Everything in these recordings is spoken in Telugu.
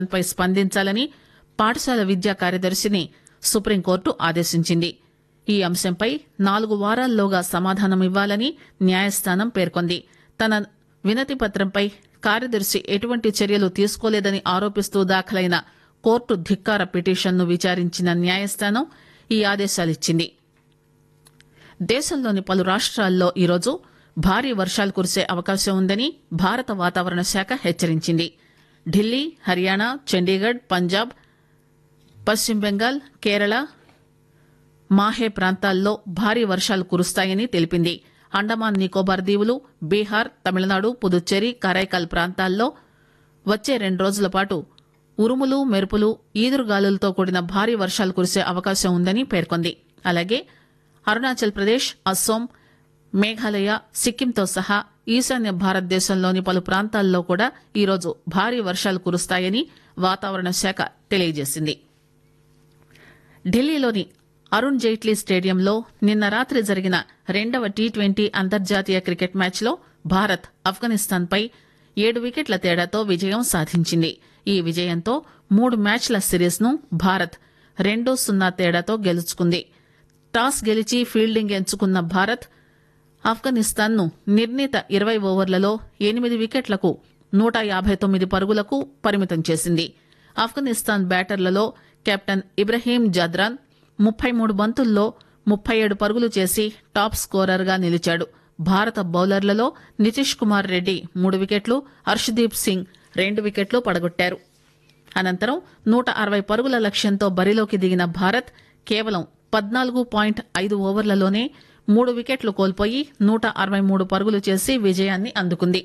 పై స్పందించాలని పాఠశాల విద్యా కార్యదర్శిని సుప్రీంకోర్టు ఆదేశించింది. ఈ అంశంపై 4 వారాల్లోగా సమాధానమివ్వాలని న్యాయస్థానం పేర్కొంది. తన వినతి పత్రంపై కార్యదర్శి ఎటువంటి చర్యలు తీసుకోలేదని ఆరోపిస్తూ దాఖలైన కోర్టు ధిక్కార పిటిషన్ను విచారించిన న్యాయస్థానం ఈ ఆదేశాలిచ్చింది. దేశంలోని పలు రాష్ట్రాల్లో ఈరోజు భారీ వర్షాలు కురిసే అవకాశం ఉందని భారత వాతావరణ శాఖ హెచ్చరించింది. ఢిల్లీ, హర్యానా, చండీగఢ్, పంజాబ్, పశ్చిమ బెంగాల్, కేరళ, మాహే ప్రాంతాల్లో భారీ వర్షాలు కురుస్తాయని తెలిపింది. అండమాన్ నికోబార్ దీవులు, బీహార్, తమిళనాడు, పుదుచ్చేరి, కరైకల్ ప్రాంతాల్లో వచ్చే 2 రోజుల పాటు ఉరుములు, మెరుపులు, ఈదురుగాలులతో కూడిన భారీ వర్షాలు కురిసే అవకాశం ఉందని పేర్కొంది. అలాగే అరుణాచల్ ప్రదేశ్, అస్సోం, మేఘాలయ, సిక్కింతో సహా ఈశాన్య భారతదేశంలోని పలు ప్రాంతాల్లో కూడా ఈరోజు భారీ వర్షాలు కురుస్తాయని వాతావరణ శాఖ తెలియజేసింది. ఢిల్లీలోని అరుణ్ జైట్లీ స్టేడియంలో నిన్న రాత్రి జరిగిన 2వ టీ20 అంతర్జాతీయ క్రికెట్ మ్యాచ్లో భారత్ ఆఫ్ఘనిస్తాన్పై 7 వికెట్ల తేడాతో విజయం సాధించింది. ఈ విజయంతో 3 మ్యాచ్ల సిరీస్ను భారత్ 2-0 తేడాతో గెలుచుకుంది. టాస్ గెలిచి ఫీల్డింగ్ ఎంచుకున్న భారత్ ఆఫ్ఘనిస్తాన్ను నిర్ణీత 20 ఓవర్లలో 8 వికెట్లకు 159 పరుగులకు పరిమితం చేసింది. ఆఫ్ఘనిస్తాన్ బ్యాటర్లలో కెప్టెన్ ఇబ్రహీం జద్రాన్ 33 బంతుల్లో 37 పరుగులు చేసి టాప్ స్కోరర్గా నిలిచాడు. భారత బౌలర్లలో నితీష్ కుమార్ రెడ్డి 3 వికెట్లు, హర్షదీప్ సింగ్ 2 వికెట్లు పడగొట్టారు. అనంతరం 160 పరుగుల లక్ష్యంతో బరిలోకి దిగిన భారత్ కేవలం 14.5 ఓవర్లలోనే 3 వికెట్లు కోల్పోయి 163 పరుగులు చేసి విజయాన్ని అందుకుంది.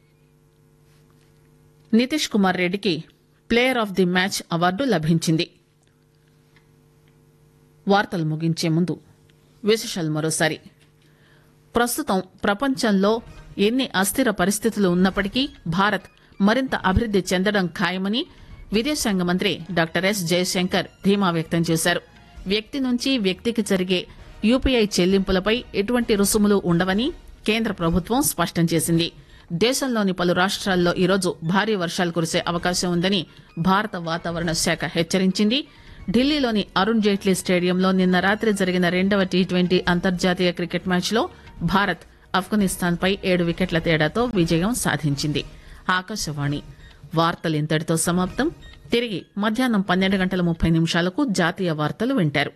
నితీష్ కుమార్ రెడ్డికి player of the match award లభించింది. వార్తలు ముగించే ముందు విశేషాలు మరోసారి. ప్రస్తుతం ప్రపంచంలో ఎన్ని అస్థిర పరిస్థితులు ఉన్నప్పటికీ భారత్ మరింత అభివృద్ది చెందడం ఖాయమని విదేశాంగ మంత్రి డాక్టర్ ఎస్ జయశంకర్ ధీమా వ్యక్తం చేశారు. వ్యక్తి నుంచి వ్యక్తికి జరిగే యూపీఐ చెల్లింపులపై ఎటువంటి రుసుములు ఉండవని కేంద్ర ప్రభుత్వం స్పష్టం చేసింది. దేశంలోని పలు రాష్ట్రాల్లో ఈరోజు భారీ వర్షాలు కురిసే అవకాశం ఉందని భారత వాతావరణ శాఖ హెచ్చరించింది. ఢిల్లీలోని అరుణ్ జైట్లీ స్టేడియంలో నిన్న రాత్రి జరిగిన 2వ టీ20 అంతర్జాతీయ క్రికెట్ మ్యాచ్లో భారత్ ఆఫ్ఘనిస్తాన్పై 7 వికెట్ల తేడాతో విజయం సాధించింది. ఆకాశవాణి వార్తలు ఇంతటితో సమాప్తం. తిరిగి మధ్యాహ్నం 12:30 జాతీయ వార్తలు వింటారు.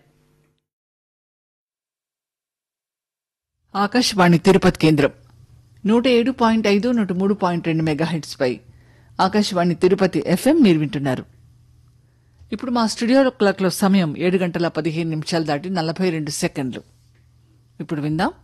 ఆకాశవాణి తిరుపతి కేంద్రం 107.5, 103.2 మెగాహెర్ట్జ్ పై ఆకాశవాణి తిరుపతి ఎఫ్ఎం మీరు వింటున్నారు. ఇప్పుడు మా స్టూడియో క్లాక్లో సమయం 7:15 దాటి 42 సెకండ్లు. ఇప్పుడు విందాం